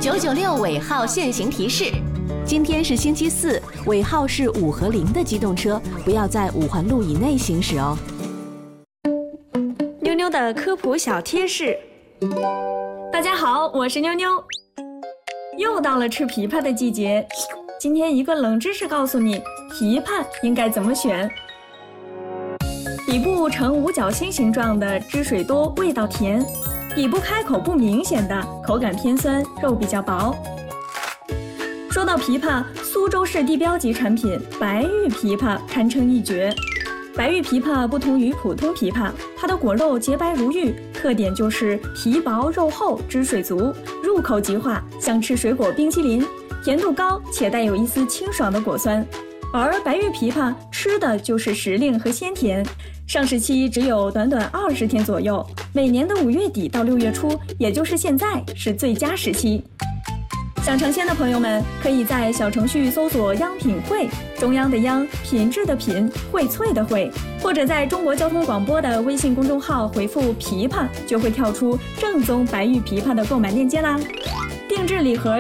996尾号限行提示：今天是星期四，尾号是5和0的机动车不要在5环路以内行驶哦。 妞妞的科普小贴士。大家好，我是妞妞。又到了吃枇杷的季节，今天一个冷知识告诉你，枇杷应该怎么选。底部呈五角星形状的，汁水多，味道甜；底部开口不明显的，口感偏酸，肉比较薄。说到枇杷，苏州市地标级产品白玉枇杷堪称一绝。白玉枇杷不同于普通枇杷，它的果肉洁白如玉，特点就是皮薄肉厚，汁水足，入口即化，像吃水果冰淇淋，甜度高且带有一丝清爽的果酸。而白玉枇杷吃的就是时令和鲜甜，上市期只有短短20天左右，每年的5月底到6月初，也就是现在是最佳时期。想尝鲜的朋友们，可以在小程序搜索央品汇，中央的央，品质的品，荟萃的荟，或者在中国交通广播的微信公众号回复枇杷，就会跳出正宗白玉枇杷的购买链接啦。定制礼盒